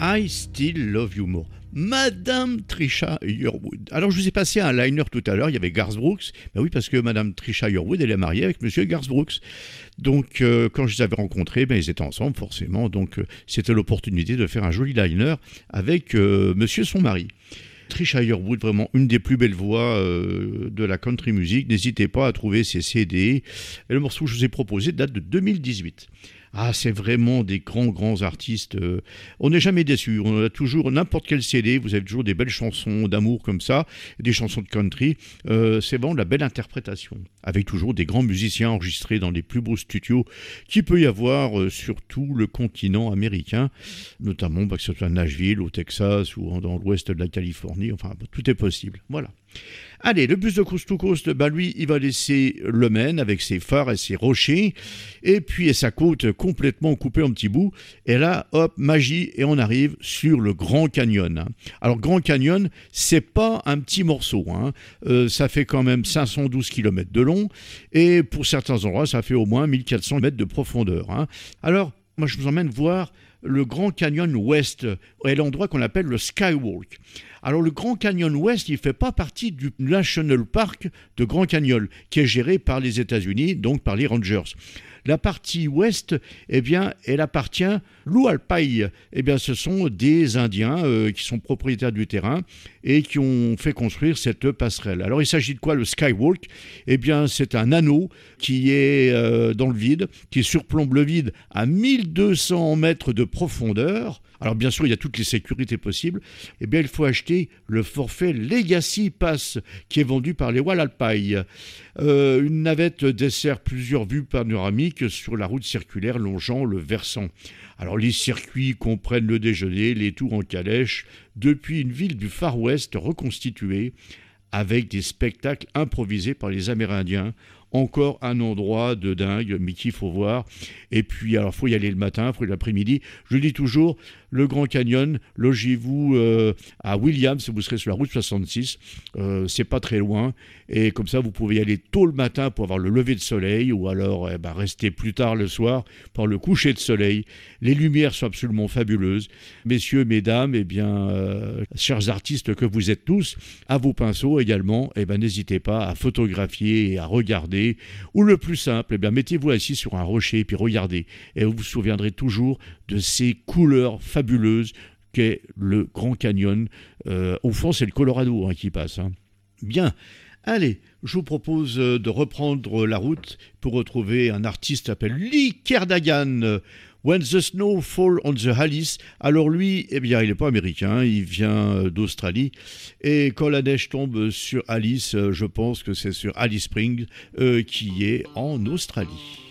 I Still Love You More. Madame Trisha Yearwood. Alors, je vous ai passé un liner tout à l'heure, il y avait Garth Brooks. Ben oui, parce que Madame Trisha Yearwood, elle est mariée avec Monsieur Garth Brooks. Donc, quand je les avais rencontrés, ben, ils étaient ensemble, forcément. Donc, c'était l'opportunité de faire un joli liner avec Monsieur son mari. Trisha Yearwood, vraiment une des plus belles voix de la country music. N'hésitez pas à trouver ses CD. Et le morceau que je vous ai proposé date de 2018. Ah, c'est vraiment des grands artistes. On n'est jamais déçu. On a toujours n'importe quel CD. Vous avez toujours des belles chansons d'amour comme ça, des chansons de country. C'est vraiment de la belle interprétation. Avec toujours des grands musiciens enregistrés dans les plus beaux studios qu'il peut y avoir sur tout le continent américain, notamment que ce soit à Nashville, au Texas ou dans l'ouest de la Californie. Enfin, tout est possible. Voilà. Allez, le bus de Coast to Coast, lui, il va laisser le Maine avec ses phares et ses rochers, et puis sa côte complètement coupée en petits bouts. Et là, hop, magie, et on arrive sur le Grand Canyon. Alors, Grand Canyon, c'est pas un petit morceau. Ça fait quand même 512 km de long, et pour certains endroits, ça fait au moins 1400 mètres de profondeur. Alors, moi, je vous emmène voir le Grand Canyon Ouest, est l'endroit qu'on appelle le Skywalk. Alors le Grand Canyon Ouest, il ne fait pas partie du National Park de Grand Canyon, qui est géré par les États-Unis, donc par les Rangers. La partie ouest, eh bien, elle appartient l'Ualpai. Eh bien, ce sont des Indiens qui sont propriétaires du terrain et qui ont fait construire cette passerelle. Alors, il s'agit de quoi le Skywalk? Eh bien, c'est un anneau qui est dans le vide, qui surplombe le vide à 1200 mètres de profondeur. Alors bien sûr, il y a toutes les sécurités possibles. Eh bien, il faut acheter le forfait Legacy Pass qui est vendu par les Walalpai. Une navette dessert plusieurs vues panoramiques sur la route circulaire longeant le versant. Alors les circuits comprennent le déjeuner, les tours en calèche, depuis une ville du Far West reconstituée avec des spectacles improvisés par les Amérindiens. Encore un endroit de dingue, mais qu'il faut voir. Et puis, alors, il faut y aller le matin, il faut y aller l'après-midi. Je le dis toujours, le Grand Canyon, logez-vous à Williams, vous serez sur la route 66. C'est pas très loin. Et comme ça, vous pouvez y aller tôt le matin pour avoir le lever de soleil, ou alors rester plus tard le soir pour le coucher de soleil. Les lumières sont absolument fabuleuses. Messieurs, mesdames, chers artistes que vous êtes tous, à vos pinceaux également, n'hésitez pas à photographier et à regarder. Ou le plus simple, mettez-vous assis sur un rocher et puis regardez. Et vous vous souviendrez toujours de ces couleurs fabuleuses qu'est le Grand Canyon. Au fond, c'est le Colorado qui passe. Bien, allez, je vous propose de reprendre la route pour retrouver un artiste qui s'appelle Lee Kerdagan. When the Snow Fall on the Alice. Alors lui, il n'est pas américain, il vient d'Australie. Et quand la neige tombe sur Alice, je pense que c'est sur Alice Springs qui est en Australie.